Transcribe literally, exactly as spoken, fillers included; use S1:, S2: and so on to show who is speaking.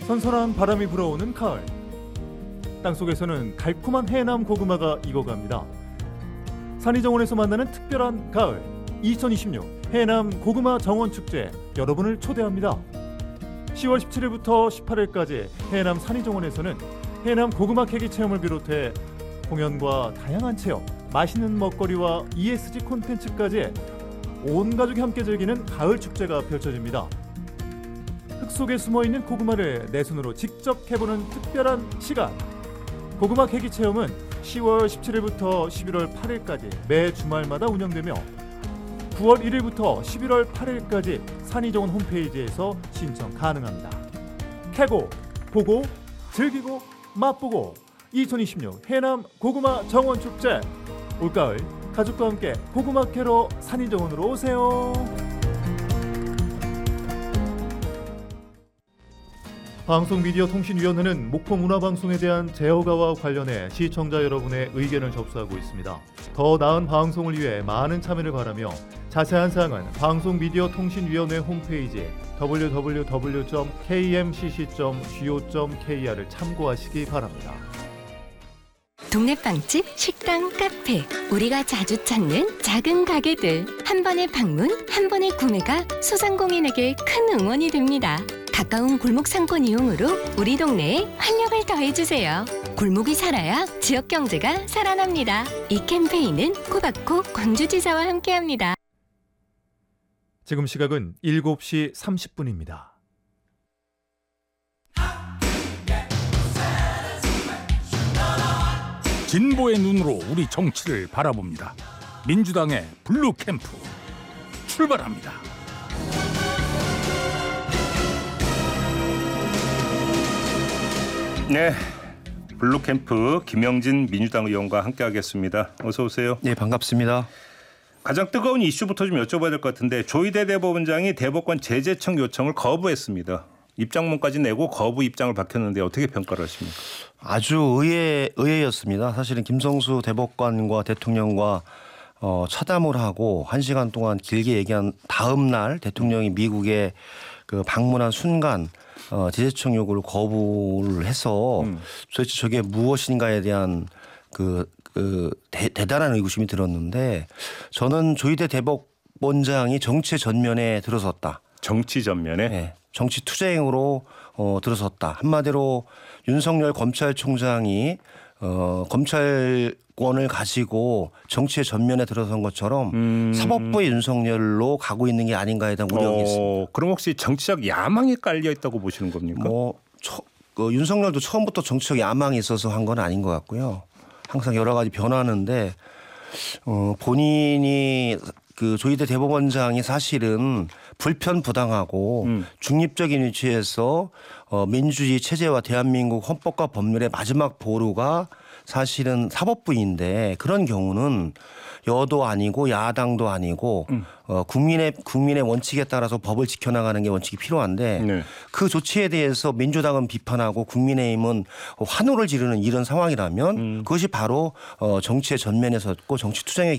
S1: 선선한 바람이 불어오는 가을. 땅속에서는 달콤한 해남 고구마가 익어갑니다. 산이정원에서 만나는 특별한 가을. 이천이십육 해남 고구마 정원축제 여러분을 초대합니다. 시월 십칠일부터 십팔일까지 해남 산이정원에서는 해남 고구마 캐기 체험을 비롯해 공연과 다양한 체험, 맛있는 먹거리와 이에스지 콘텐츠까지 온 가족이 함께 즐기는 가을 축제가 펼쳐집니다. 흙 속에 숨어있는 고구마를 내 손으로 직접 해보는 특별한 시간. 고구마 캐기 체험은 시월 십칠일부터 십일월 팔일까지 매 주말마다 운영되며 구월 일일부터 십일월 팔일까지 산이정원 홈페이지에서 신청 가능합니다. 캐고, 보고, 즐기고, 맛보고 이천이십육 해남 고구마 정원축제. 올가을 가족과 함께 고구마 캐러 산이정원으로 오세요. 방송미디어통신위원회는 목포문화방송에 대한 제어가와 관련해 시청자 여러분의 의견을 접수하고 있습니다. 더 나은 방송을 위해 많은 참여를 바라며 자세한 사항은 방송미디어통신위원회 홈페이지 더블유 더블유 더블유 점 케이엠씨씨 점 지오 점 케이알을 참고하시기 바랍니다.
S2: 동네 빵집, 식당, 카페, 우리가 자주 찾는 작은 가게들. 한 번의 방문, 한 번의 구매가 소상공인에게 큰 응원이 됩니다. 가까운 골목 상권 이용으로 우리 동네에 활력을 더해주세요. 골목이 살아야 지역 경제가 살아납니다. 이 캠페인은 코바코 광주지사와 함께합니다.
S1: 지금 시각은 일곱 시 삼십 분입니다.
S3: 진보의 눈으로 우리 정치를 바라봅니다. 민주당의 블루 캠프 출발합니다.
S4: 네, 블루 캠프 김영진 민주당 의원과 함께하겠습니다. 어서 오세요.
S5: 네, 반갑습니다.
S4: 가장 뜨거운 이슈부터 좀 여쭤봐야 될 것 같은데 조희대 대법원장이 대법관 제재청 요청을 거부했습니다. 입장문까지 내고 거부 입장을 밝혔는데 어떻게 평가를 하십니까?
S5: 아주 의외, 의외였습니다. 사실은 김성수 대법관과 대통령과 어, 차담을 하고 한 시간 동안 길게 얘기한 다음 날 대통령이 미국에 그 방문한 순간 어, 제재청 요구를 거부를 해서
S4: 음.
S5: 도대체 저게 무엇인가에 대한 그, 그 대, 대단한 의구심이 들었는데 저는 조희대 대법원장이 정치의 전면에 들어섰다.
S4: 정치 전면에?
S5: 네. 정치 투쟁으로 어, 들어섰다. 한마디로 윤석열 검찰총장이 어, 검찰권을 가지고 정치의 전면에 들어선 것처럼
S4: 음.
S5: 사법부의 윤석열로 가고 있는 게 아닌가에 대한 우려가
S4: 어,
S5: 있습니다.
S4: 그럼 혹시 정치적 야망이 깔려 있다고 보시는 겁니까?
S5: 뭐 처, 그 윤석열도 처음부터 정치적 야망이 있어서 한 건 아닌 것 같고요. 항상 여러 가지 변하는데 어, 본인이 그 조희대 대법원장이 사실은 불편부당하고 음. 중립적인 위치에서 어, 민주주의 체제와 대한민국 헌법과 법률의 마지막 보루가 사실은 사법부인데 그런 경우는 여도 아니고 야당도 아니고 음. 어, 국민의 국민의 원칙에 따라서 법을 지켜나가는 게 원칙이 필요한데 네. 그 조치에 대해서 민주당은 비판하고 국민의힘은 환호를 지르는 이런 상황이라면 음. 그것이 바로 어, 정치의 전면에 섰고 정치 투쟁의